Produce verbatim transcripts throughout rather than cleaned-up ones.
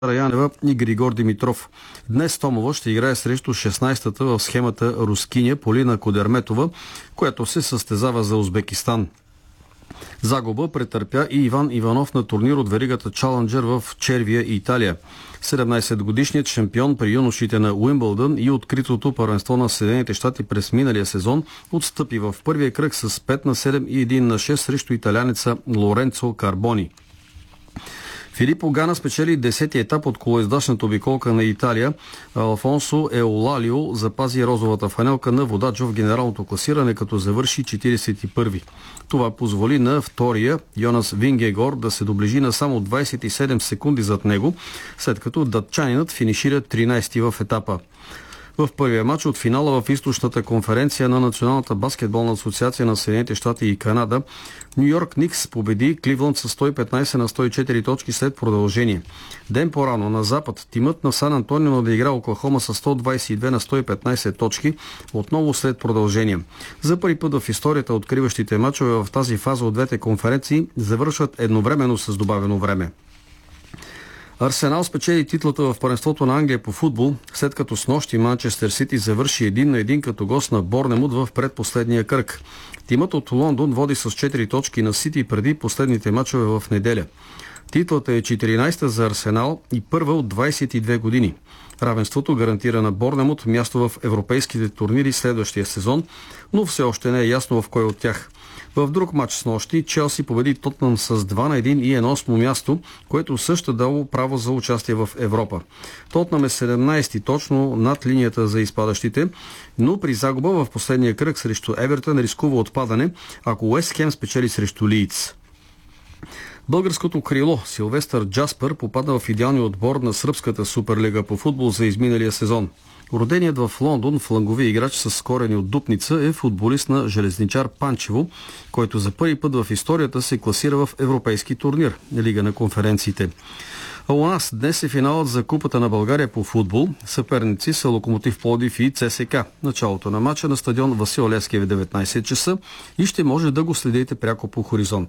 Янева и Григор Димитров. Днес Томова ще играе срещу шестнайсета в схемата рускиня Полина Кудерметова, която се състезава за Узбекистан. Загуба претърпя и Иван Иванов на турнир от веригата Чаленджер в Червия, Италия. седемнайсетгодишният шампион при юношите на Уимбълдън и откритото първенство на Съединените щати през миналия сезон отстъпи в първия кръг с пет на седем и един на шест срещу италянеца Лоренцо Карбони. Филипо Гана спечели десети етап от колоездачната обиколка на Италия. Алфонсо Еолалио запази розовата фанелка на водач в генералното класиране, като завърши четирийсет и първи. Това позволи на втория Йонас Вингегор да се доближи на само двайсет и седем секунди зад него, след като датчанинът финишира тринайсети в етапа. В първия матч от финала в източната конференция на Националната баскетболна асоциация на Съединените щати и Канада, Ню Йорк Никс победи Кливланд с сто и петнайсет на сто и четири точки след продължение. Ден по-рано на запад тимът на Сан Антонио надигра Оклахома с сто двайсет и две на сто и петнайсет точки, отново след продължение. За първи път в историята откриващите мачове в тази фаза от двете конференции завършват едновременно с добавено време. Арсенал спечели титлата в първенството на Англия по футбол, след като снощи Манчестър Сити завърши един на един като гост на Борнемут в предпоследния кръг. Тимът от Лондон води с четири точки на Сити преди последните мачове в неделя. Титлата е четиринайсета за Арсенал и първа от двайсет и две години. Равенството гарантира на Борнемут място в европейските турнири следващия сезон, но все още не е ясно в кой от тях. В друг матч с нощи Челси победи Тотнъм с два на един и е на осмо място, което също дало право за участие в Европа. Тотнъм е седемнайсети точно над линията за изпадащите, но при загуба в последния кръг срещу Евертън рискува отпадане, ако Уест Хем спечели срещу Лийдс. Българското крило Силвестър Джаспър попада в идеалния отбор на сръбската суперлига по футбол за изминалия сезон. Роденият в Лондон флангови играч с корени от Дупница е футболист на Железничар Панчево, който за първи път в историята се класира в европейски турнир, Лига на конференциите. А у нас днес е финалът за Купата на България по футбол. Съперници са Локомотив Пловдив и ЦСКА. Началото на матча на стадион Васил Левски е в деветнайсет часа и ще може да го следите пряко по Хоризонт.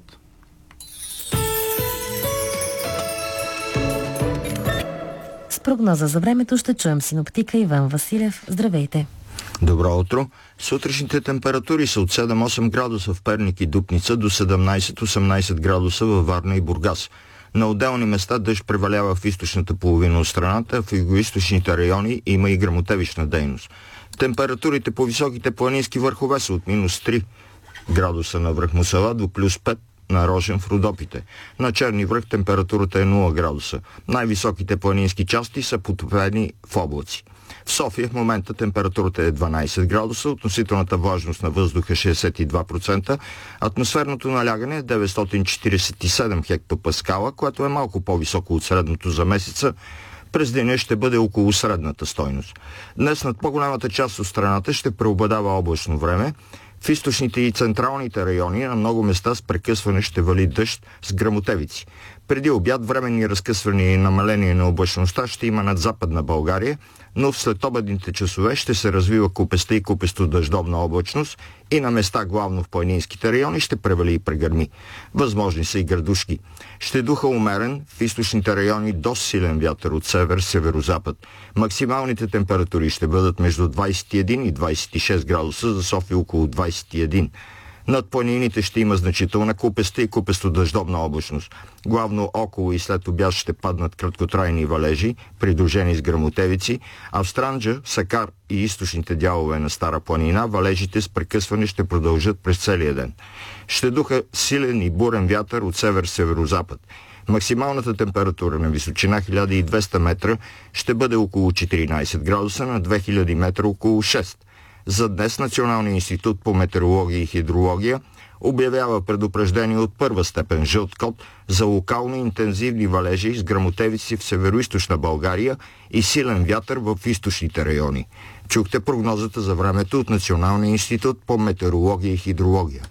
Прогноза за времето ще чуем синоптика Иван Василев. Здравейте! Добро утро! Сутрешните температури са от седем-осем градуса в Перник и Дупница до седемнайсет-осемнайсет градуса във Варна и Бургас. На отделни места дъжд превалява в източната половина от страната, в югоизточните райони има и гръмотевична дейност. Температурите по високите планински върхове са от минус три градуса на връх Мусала до плюс пет на Рожен в Родопите. На Черни връх температурата е нула градуса. Най-високите планински части са потопени в облаци. В София в момента температурата е дванайсет градуса, относителната влажност на въздуха шейсет и два процента, атмосферното налягане е деветстотин четирийсет и седем хектопаскала, което е малко по-високо от средното за месеца. През деня ще бъде около средната стойност. Днес над по-голямата част от страната ще преобладава облачно време. В източните и централните райони на много места с прекъсване ще вали дъжд с гръмотевици. Преди обяд временни разкъсвания и намаление на облачността ще има над Западна България, но в следобедните часове ще се развива купеста и купесто дъждовна облачност и на места, главно в планинските райони, ще превали и прегърми. Възможни са и градушки. Ще духа умерен, в източните райони доста силен вятър от север-северозапад. Максималните температури ще бъдат между двайсет и един и двайсет и шест градуса, за София около двайсет и един. Над планините ще има значителна купеста и купесто дъждовна облачност. Главно около и след обяд ще паднат краткотрайни валежи, придружени с гръмотевици, а в Странджа, Сакар и източните дялове на Стара планина валежите с прекъсване ще продължат през целия ден. Ще духа силен и бурен вятър от север-северозапад. Максималната температура на височина хиляда и двеста метра ще бъде около четиринайсет градуса, на две хиляди метра около шест. За днес Националният институт по метеорология и хидрология обявява предупреждение от първа степен жълт код за локални интензивни валежи с гръмотевици в североизточна България и силен вятър в източните райони. Чухте прогнозата за времето от Националния институт по метеорология и хидрология.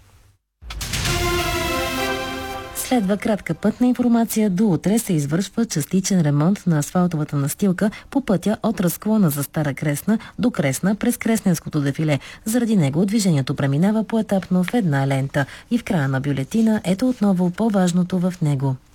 Следва кратка пътна информация. До утре се извършва частичен ремонт на асфалтовата настилка по пътя от разклона за Стара Кресна до Кресна през Кресненското дефиле. Заради него движението преминава поетапно в една лента. И в края на бюлетина ето отново по-важното в него.